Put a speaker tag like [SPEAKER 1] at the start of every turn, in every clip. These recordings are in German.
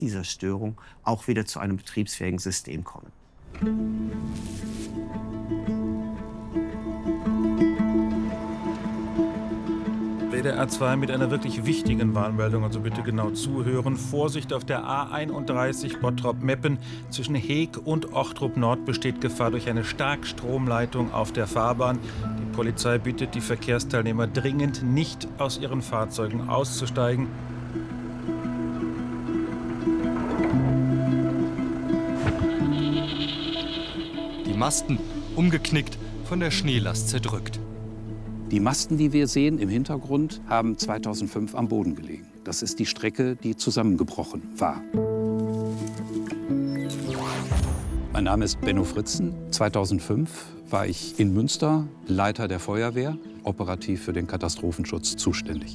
[SPEAKER 1] dieser Störung auch wieder zu einem betriebsfähigen System kommen.
[SPEAKER 2] WDR 2 mit einer wirklich wichtigen Warnmeldung, also bitte genau zuhören. Vorsicht, auf der A31 Bottrop-Meppen zwischen Heeg und Ochtrup Nord besteht Gefahr durch eine Starkstromleitung auf der Fahrbahn. Die Polizei bittet die Verkehrsteilnehmer dringend, nicht aus ihren Fahrzeugen auszusteigen.
[SPEAKER 3] Die Masten umgeknickt, von der Schneelast zerdrückt.
[SPEAKER 4] Die Masten, die wir sehen im Hintergrund, haben 2005 am Boden gelegen. Das ist die Strecke, die zusammengebrochen war. Mein Name ist Benno Fritzen. 2005 war ich in Münster Leiter der Feuerwehr, operativ für den Katastrophenschutz zuständig.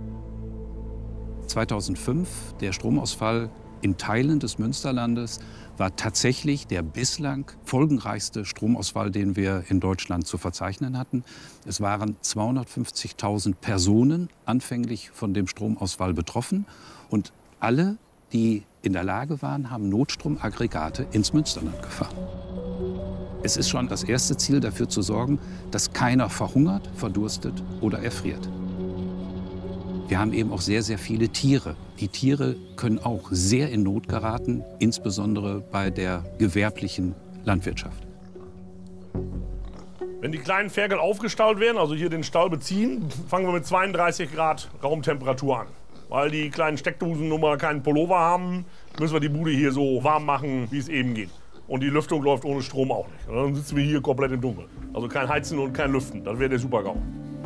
[SPEAKER 4] 2005, der Stromausfall in Teilen des Münsterlandes, war tatsächlich der bislang folgenreichste Stromausfall, den wir in Deutschland zu verzeichnen hatten. Es waren 250.000 Personen anfänglich von dem Stromausfall betroffen. Und alle, die in der Lage waren, haben Notstromaggregate ins Münsterland gefahren. Es ist schon das erste Ziel, dafür zu sorgen, dass keiner verhungert, verdurstet oder erfriert. Wir haben eben auch sehr, sehr viele Tiere. Die Tiere können auch sehr in Not geraten, insbesondere bei der gewerblichen Landwirtschaft.
[SPEAKER 5] Wenn die kleinen Ferkel aufgestaut werden, also hier den Stall beziehen, fangen wir mit 32 Grad Raumtemperatur an. Weil die kleinen Steckdosen nun mal keinen Pullover haben, müssen wir die Bude hier so warm machen, wie es eben geht. Und die Lüftung läuft ohne Strom auch nicht. Dann sitzen wir hier komplett im Dunkeln. Also kein Heizen und kein Lüften. Das wäre der Super-GAU.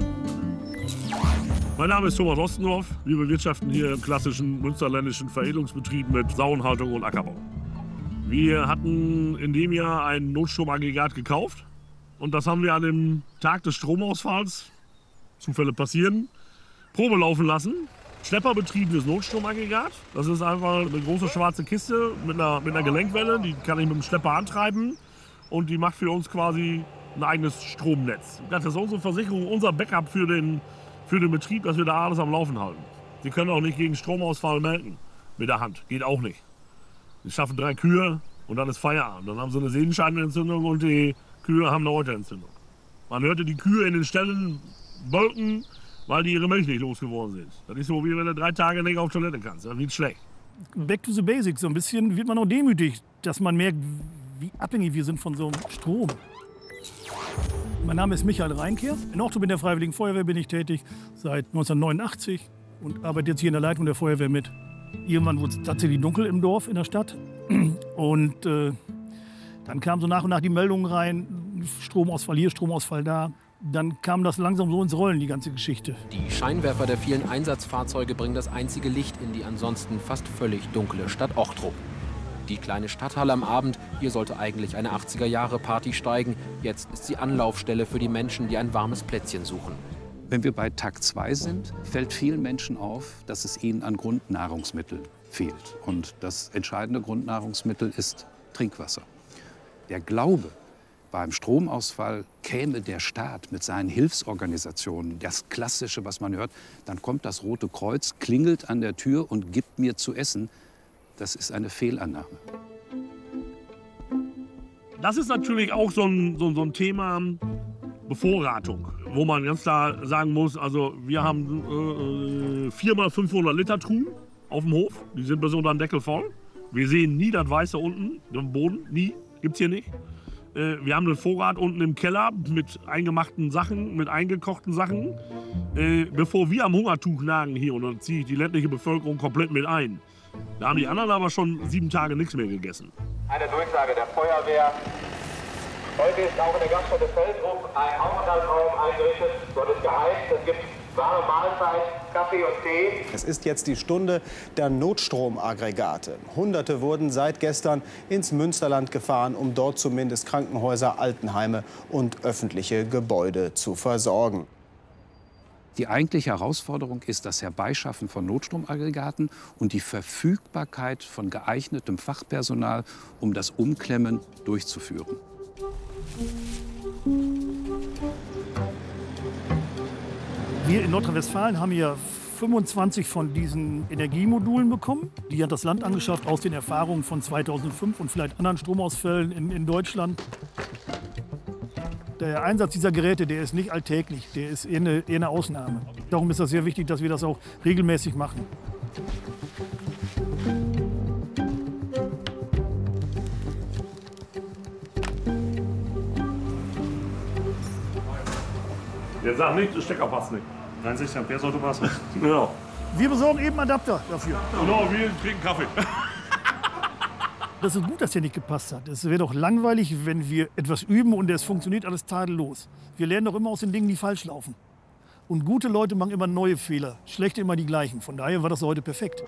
[SPEAKER 5] Mein Name ist Thomas Ostendorf. Wir bewirtschaften hier im klassischen münsterländischen Veredelungsbetrieb mit Sauenhaltung und Ackerbau. Wir hatten in dem Jahr ein Notstromaggregat gekauft. Und das haben wir an dem Tag des Stromausfalls, Zufälle passieren, Probe laufen lassen. Schlepperbetriebenes Notstromaggregat. Das ist einfach eine große schwarze Kiste mit einer Gelenkwelle. Die kann ich mit dem Schlepper antreiben. Und die macht für uns quasi ein eigenes Stromnetz. Das ist unsere Versicherung, unser Backup für den Betrieb, dass wir da alles am Laufen halten. Sie können auch nicht gegen Stromausfall melden. Mit der Hand. Geht auch nicht. Sie schaffen 3 Kühe und dann ist Feierabend. Dann haben sie eine Sehenscheidenentzündung und die Kühe haben eine Euterentzündung. Man hörte die Kühe in den Ställen bolken, weil die ihre Milch nicht losgeworden sind. Das ist so, wie wenn du 3 Tage nicht auf Toilette kannst. Das wird schlecht.
[SPEAKER 6] Back to the basics. So ein bisschen wird man auch demütig, dass man merkt, wie abhängig wir sind von so einem Strom. Mein Name ist Michael Reinkehr. In Ochtrup in der Freiwilligen Feuerwehr bin ich tätig seit 1989 und arbeite jetzt hier in der Leitung der Feuerwehr mit. Irgendwann wurde es tatsächlich dunkel im Dorf, in der Stadt. Und dann kamen so nach und nach die Meldungen rein, Stromausfall hier, Stromausfall da. Dann kam das langsam so ins Rollen, die ganze Geschichte.
[SPEAKER 7] Die Scheinwerfer der vielen Einsatzfahrzeuge bringen das einzige Licht in die ansonsten fast völlig dunkle Stadt Ochtrup. Die kleine Stadthalle am Abend, hier sollte eigentlich eine 80er-Jahre-Party steigen. Jetzt ist sie Anlaufstelle für die Menschen, die ein warmes Plätzchen suchen.
[SPEAKER 4] Wenn wir bei Tag 2 sind, fällt vielen Menschen auf, dass es ihnen an Grundnahrungsmitteln fehlt. Und das entscheidende Grundnahrungsmittel ist Trinkwasser. Der Glaube, beim Stromausfall käme der Staat mit seinen Hilfsorganisationen, das Klassische, was man hört, dann kommt das Rote Kreuz, klingelt an der Tür und gibt mir zu essen. Das ist eine Fehlannahme.
[SPEAKER 5] Das ist natürlich auch so ein Thema Bevorratung, wo man ganz klar sagen muss, also wir haben 4 mal 500 Liter Truhen auf dem Hof, die sind bis unter den Deckel voll. Wir sehen nie das Weiße unten im Boden, nie, gibt's hier nicht. Wir haben einen Vorrat unten im Keller mit eingemachten Sachen, mit eingekochten Sachen. Bevor wir am Hungertuch nagen hier, und dann ziehe ich die ländliche Bevölkerung komplett mit ein. Da haben die anderen aber schon 7 Tage nichts mehr gegessen.
[SPEAKER 8] Eine Durchsage der Feuerwehr. Heute ist auch in der Gaststätte Feldrup ein Aufenthaltsraum eingerichtet. Dort ist geheizt. Es gibt warme Mahlzeit, Kaffee und Tee.
[SPEAKER 9] Es ist jetzt die Stunde der Notstromaggregate. Hunderte wurden seit gestern ins Münsterland gefahren, um dort zumindest Krankenhäuser, Altenheime und öffentliche Gebäude zu versorgen.
[SPEAKER 4] Die eigentliche Herausforderung ist das Herbeischaffen von Notstromaggregaten und die Verfügbarkeit von geeignetem Fachpersonal, um das Umklemmen durchzuführen.
[SPEAKER 6] Wir in Nordrhein-Westfalen haben hier 25 von diesen Energiemodulen bekommen. Die hat das Land angeschafft aus den Erfahrungen von 2005 und vielleicht anderen Stromausfällen in Deutschland. Der Einsatz dieser Geräte, der ist nicht alltäglich, der ist eher eine Ausnahme. Darum ist das sehr wichtig, dass wir das auch regelmäßig machen.
[SPEAKER 5] Der sagt nicht, der Stecker passt nicht.
[SPEAKER 10] 63 Ampere sollte passen.
[SPEAKER 5] Genau.
[SPEAKER 6] Wir besorgen eben Adapter dafür.
[SPEAKER 5] Genau, wir trinken Kaffee.
[SPEAKER 6] Das ist gut, dass der nicht gepasst hat. Es wäre doch langweilig, wenn wir etwas üben und es funktioniert alles tadellos. Wir lernen doch immer aus den Dingen, die falsch laufen. Und gute Leute machen immer neue Fehler, schlechte immer die gleichen. Von daher war das heute perfekt.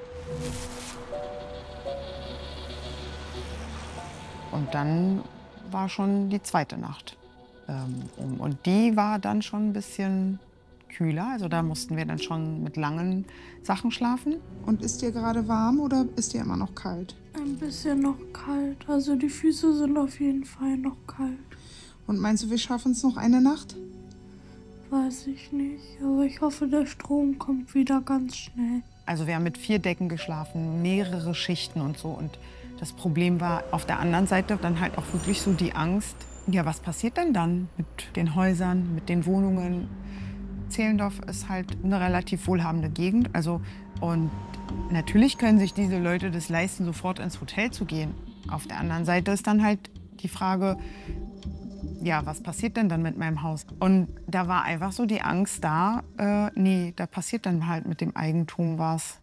[SPEAKER 11] Und dann war schon die zweite Nacht. Und die war dann schon ein bisschen kühler. Also da mussten wir dann schon mit langen Sachen schlafen.
[SPEAKER 12] Und ist dir gerade warm oder ist dir immer noch kalt?
[SPEAKER 13] Ein bisschen noch kalt. Also die Füße sind auf jeden Fall noch kalt.
[SPEAKER 12] Und meinst du, wir schaffen es noch eine Nacht?
[SPEAKER 13] Weiß ich nicht. Aber ich hoffe, der Strom kommt wieder ganz schnell.
[SPEAKER 11] Also wir haben mit 4 Decken geschlafen, mehrere Schichten und so. Und das Problem war auf der anderen Seite dann halt auch wirklich so die Angst. Ja, was passiert denn dann mit den Häusern, mit den Wohnungen? Zehlendorf ist halt eine relativ wohlhabende Gegend. Also, und natürlich können sich diese Leute das leisten, sofort ins Hotel zu gehen. Auf der anderen Seite ist dann halt die Frage, ja, was passiert denn dann mit meinem Haus? Und da war einfach so die Angst da, nee, da passiert dann halt mit dem Eigentum was.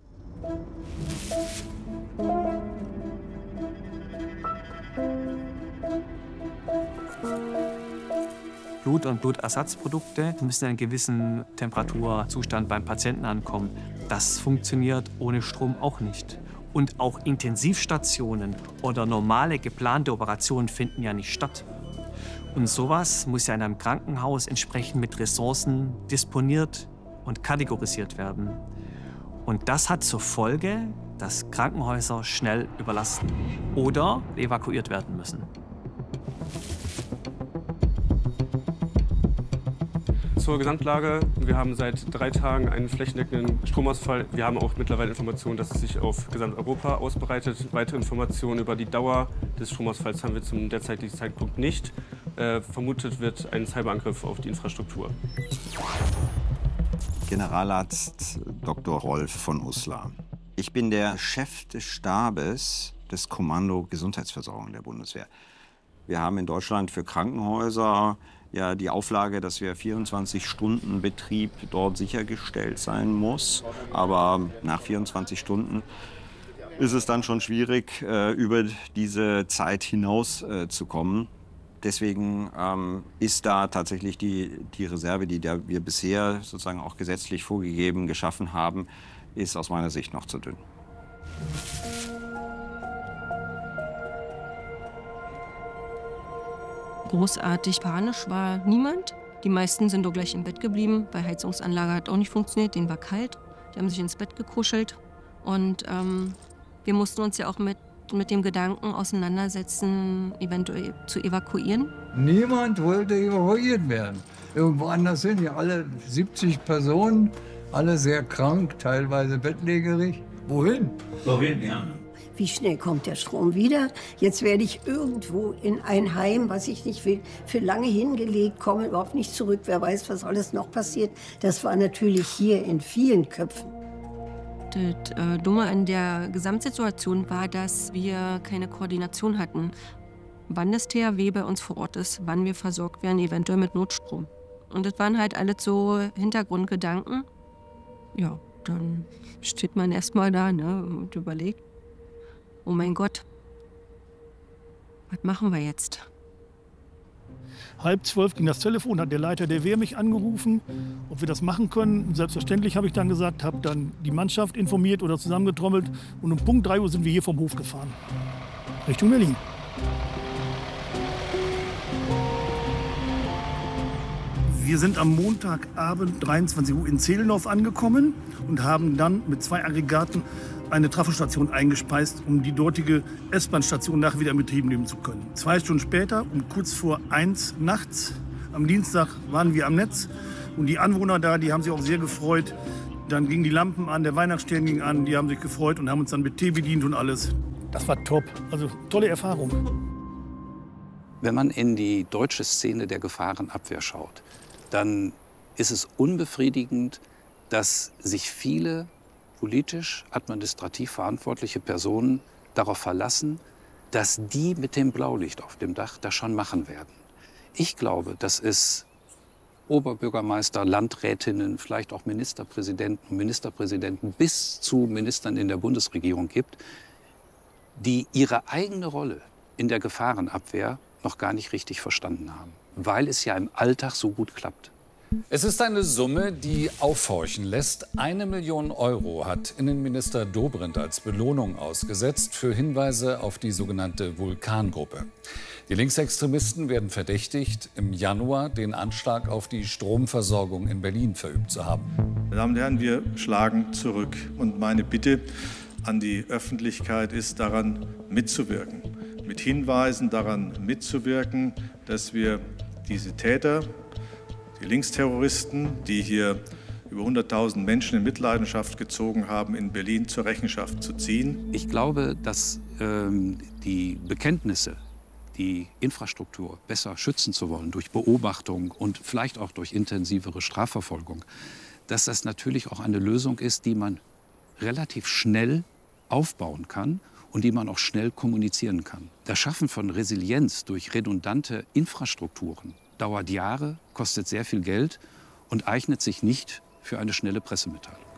[SPEAKER 14] Blut und Blutersatzprodukte müssen in einem gewissen Temperaturzustand beim Patienten ankommen. Das funktioniert ohne Strom auch nicht. Und auch Intensivstationen oder normale geplante Operationen finden ja nicht statt. Und sowas muss ja in einem Krankenhaus entsprechend mit Ressourcen disponiert und kategorisiert werden. Und das hat zur Folge, dass Krankenhäuser schnell überlasten oder evakuiert werden müssen.
[SPEAKER 10] Zur Gesamtlage. Wir haben seit 3 Tagen einen flächendeckenden Stromausfall. Wir haben auch mittlerweile Informationen, dass es sich auf Gesamteuropa ausbreitet. Weitere Informationen über die Dauer des Stromausfalls haben wir zum derzeitigen Zeitpunkt nicht. Vermutet wird ein Cyberangriff auf die Infrastruktur.
[SPEAKER 15] Generalarzt Dr. Rolf von Uslar. Ich bin der Chef des Stabes des Kommando Gesundheitsversorgung der Bundeswehr. Wir haben in Deutschland für Krankenhäuser ja die Auflage, dass wir 24 Stunden Betrieb dort sichergestellt sein muss. Aber nach 24 Stunden ist es dann schon schwierig, über diese Zeit hinaus zu kommen. Deswegen ist da tatsächlich die Reserve, die wir bisher sozusagen auch gesetzlich vorgegeben geschaffen haben, ist aus meiner Sicht noch zu dünn.
[SPEAKER 16] Großartig panisch war niemand. Die meisten sind doch gleich im Bett geblieben. Bei Heizungsanlage hat auch nicht funktioniert, denen war kalt. Die haben sich ins Bett gekuschelt. Und wir mussten uns ja auch mit dem Gedanken auseinandersetzen, eventuell zu evakuieren.
[SPEAKER 17] Niemand wollte evakuiert werden. Irgendwo anders hin, ja alle 70 Personen, alle sehr krank, teilweise bettlägerig. Wohin?
[SPEAKER 18] Wohin, ja. Wie schnell kommt der Strom wieder? Jetzt werde ich irgendwo in ein Heim, was ich nicht will, für lange hingelegt, komme überhaupt nicht zurück. Wer weiß, was alles noch passiert. Das war natürlich hier in vielen Köpfen.
[SPEAKER 16] Das Dumme an der Gesamtsituation war, dass wir keine Koordination hatten. Wann das THW bei uns vor Ort ist, wann wir versorgt werden, eventuell mit Notstrom. Und das waren halt alles so Hintergrundgedanken. Ja, dann steht man erst mal da, ne, und überlegt, oh mein Gott, was machen wir jetzt?
[SPEAKER 6] 11:30 ging das Telefon, hat der Leiter der Wehr mich angerufen, ob wir das machen können. Selbstverständlich, habe ich dann gesagt, habe dann die Mannschaft informiert oder zusammengetrommelt. Und um Punkt 3 Uhr sind wir hier vom Hof gefahren, Richtung Berlin. Wir sind am Montagabend 23 Uhr in Zehlendorf angekommen und haben dann mit 2 Aggregaten eine Trafostation eingespeist, um die dortige S-Bahn-Station nachher wieder in Betrieb nehmen zu können. 2 Stunden später, um kurz vor 1 nachts, am Dienstag waren wir am Netz. Und die Anwohner da, die haben sich auch sehr gefreut, Dann gingen die Lampen an, der Weihnachtsstern ging an, die haben sich gefreut und haben uns dann mit Tee bedient und alles. Das war top, also tolle Erfahrung.
[SPEAKER 4] Wenn man in die deutsche Szene der Gefahrenabwehr schaut, dann ist es unbefriedigend, dass sich viele politisch, administrativ verantwortliche Personen darauf verlassen, dass die mit dem Blaulicht auf dem Dach das schon machen werden. Ich glaube, dass es Oberbürgermeister, Landrätinnen, vielleicht auch Ministerpräsidenten, Ministerpräsidenten bis zu Ministern in der Bundesregierung gibt, die ihre eigene Rolle in der Gefahrenabwehr noch gar nicht richtig verstanden haben, weil es ja im Alltag so gut klappt.
[SPEAKER 19] Es ist eine Summe, die aufhorchen lässt. 1 Million Euro hat Innenminister Dobrindt als Belohnung ausgesetzt für Hinweise auf die sogenannte Vulkangruppe. Die Linksextremisten werden verdächtigt, im Januar den Anschlag auf die Stromversorgung in Berlin verübt zu haben.
[SPEAKER 20] Meine Damen und Herren, wir schlagen zurück. Und meine Bitte an die Öffentlichkeit ist, daran mitzuwirken. Mit Hinweisen daran mitzuwirken, dass wir diese Täter, die Linksterroristen, die hier über 100.000 Menschen in Mitleidenschaft gezogen haben, in Berlin zur Rechenschaft zu ziehen.
[SPEAKER 4] Ich glaube, dass die Bekenntnisse, die Infrastruktur besser schützen zu wollen durch Beobachtung und vielleicht auch durch intensivere Strafverfolgung, dass das natürlich auch eine Lösung ist, die man relativ schnell aufbauen kann und die man auch schnell kommunizieren kann. Das Schaffen von Resilienz durch redundante Infrastrukturen dauert Jahre, kostet sehr viel Geld und eignet sich nicht für eine schnelle Pressemitteilung.